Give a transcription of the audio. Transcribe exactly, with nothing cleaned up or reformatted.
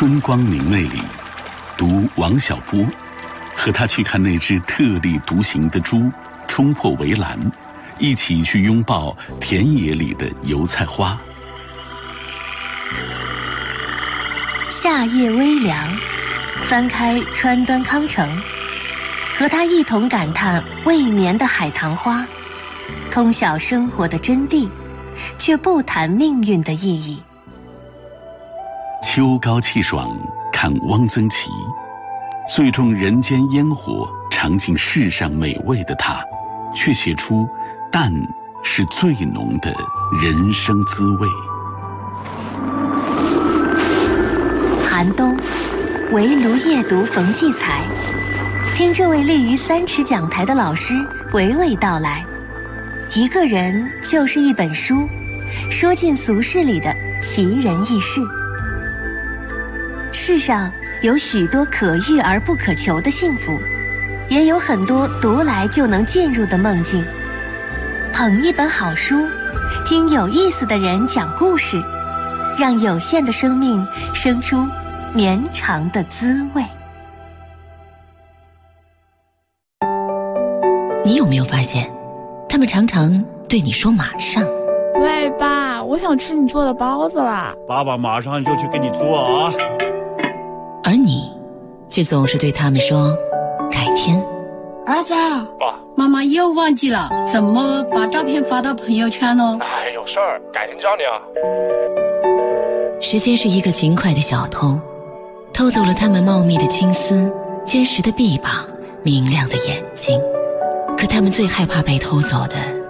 春光明媚里，读王小波，和他去看那只特立独行的猪冲破围栏，一起去拥抱田野里的油菜花。 夏夜微凉，翻开川端康成，和他一同感叹未眠的海棠花，通晓生活的真谛，却不谈命运的意义。 秋高气爽，看汪曾祺，最重人间烟火，尝尽世上美味的他，却写出淡是最浓的人生滋味。 寒冬，围炉夜读冯骥才，听这位立于三尺讲台的老师娓娓道来。一个人就是一本书，说尽俗世里的奇人异事。世上有许多可遇而不可求的幸福，也有很多读来就能进入的梦境。捧一本好书，听有意思的人讲故事，让有限的生命生出绵长的滋味。 你有没有发现，他们常常对你说马上。 喂，爸，我想吃你做的包子啦。 爸爸马上就去给你做啊。 而你却总是对他们说改天。 儿子，爸，妈妈又忘记了怎么把照片发到朋友圈呢？ 哎，有事儿，改天教你啊。 时间是一个勤快的小偷，偷走了他们茂密的青丝、坚实的臂膀、明亮的眼睛。可他们最害怕被偷走的